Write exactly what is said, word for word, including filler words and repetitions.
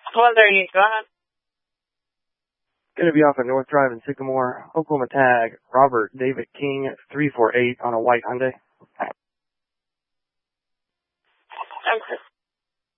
one thirty-eight, go ahead. Gonna be off at North Drive in Sycamore, Oklahoma tag, Robert David King, three four eight on a white Hyundai. Okay.